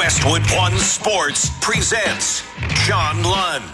Westwood One Sports presents John Lund.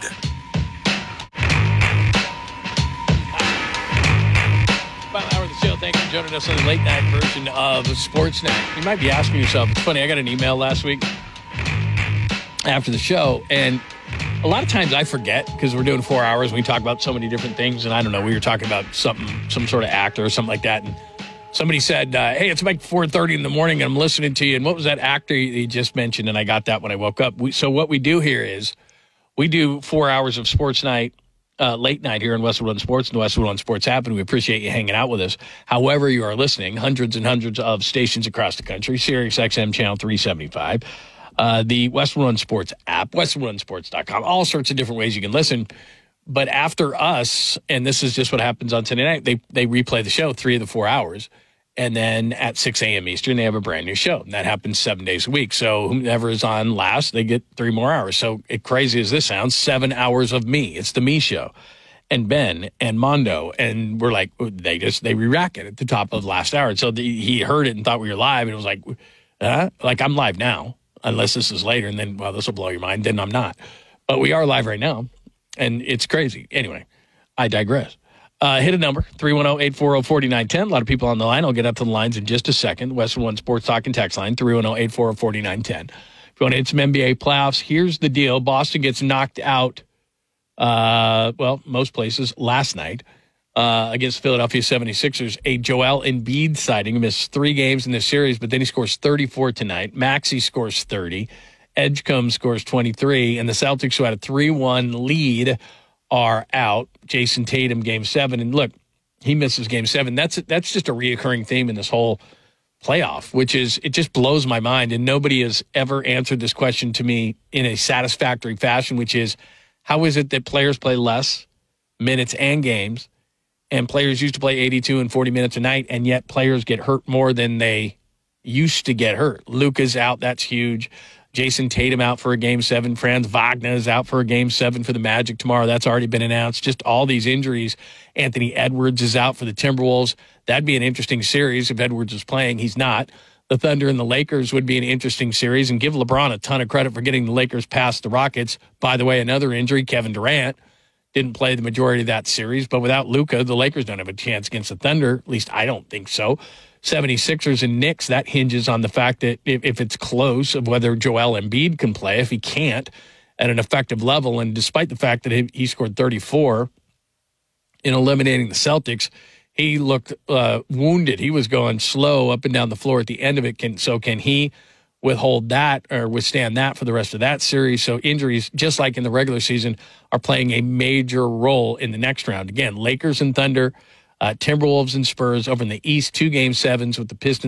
Final hour of the show. Thank you for joining us on the late night version of Sports Night. You might be asking yourself, it's funny, I got an email last week after the show, and a lot of times I forget because we're doing 4 hours and we talk about so many different things, and I don't know, we were talking about some sort of actor or something like that, and somebody said, hey, it's like 4:30 in the morning and I'm listening to you, and what was that actor you just mentioned? And I got that when I woke up. So what we do here is we do 4 hours of Sports Night, late night here in Westwood One Sports and the Westwood One Sports app, and we appreciate you hanging out with us. However you are listening, hundreds and hundreds of stations across the country, Sirius XM Channel 375, the Westwood One Sports app, westwoodonesports.com, all sorts of different ways you can listen. But after us, and this is just what happens on Sunday night, they replay the show 3 of the 4 hours. And then at 6 a.m. Eastern, they have a brand new show. And that happens 7 days a week. So whoever is on last, they get 3 more hours. So crazy as this sounds, 7 hours of me. It's the me show. And Ben and Mondo. And we're like, they re-rack it at the top of last hour. So he heard it and thought we were live. And it was like, like I'm live now, unless this is later. And then, well, this will blow your mind. Then I'm not. But we are live right now. And it's crazy. Anyway, I digress. Hit a number, 310-840-4910. A lot of people on the line. I'll get up to the lines in just a second. Westwood One Sports Talk and Text line, 310-840-4910. If you want to hit some NBA playoffs, here's the deal. Boston gets knocked out, most places, last night against Philadelphia 76ers. A Joel Embiid sighting. He missed 3 games in this series, but then he scores 34 tonight. Maxey scores 30. Edgecombe scores 23. And the Celtics, who had a 3-1 lead, are out. Jason Tatum, Game 7. And look, he misses Game 7. That's just a reoccurring theme in this whole playoff, which is, it just blows my mind. And nobody has ever answered this question to me in a satisfactory fashion, which is, how is it that players play less minutes and games, and players used to play 82 and 40 minutes a night, and yet players get hurt more than they used to get hurt? Luka's out. That's huge. Jason Tatum out for a Game 7. Franz Wagner is out for a Game 7 for the Magic tomorrow. That's already been announced. Just all these injuries. Anthony Edwards is out for the Timberwolves. That'd be an interesting series if Edwards is playing. He's not. The Thunder and the Lakers would be an interesting series, and give LeBron a ton of credit for getting the Lakers past the Rockets. By the way, another injury, Kevin Durant didn't play the majority of that series, but without Luka, the Lakers don't have a chance against the Thunder. At least I don't think so. 76ers and Knicks, that hinges on the fact that if it's close, of whether Joel Embiid can play. If he can't at an effective level, and despite the fact that he scored 34 in eliminating the Celtics, he looked wounded. He was going slow up and down the floor at the end of it. Can he withhold that or withstand that for the rest of that series? So injuries, just like in the regular season, are playing a major role in the next round. Again, Lakers and Thunder, Timberwolves and Spurs over in the East, 2 Game 7s with the Pistons